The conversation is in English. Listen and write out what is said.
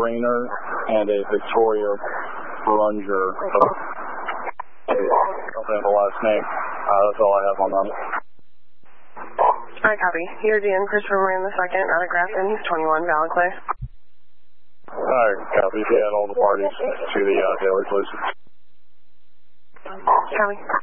Mariner and a Victoria Brunger. I don't have the last name. That's all I have on them. Alright, copy. Here again, Christopher Marine II, out of Grafton, 21 Valid Clay. Alright, copy. Add all the parties to the daily police. Copy.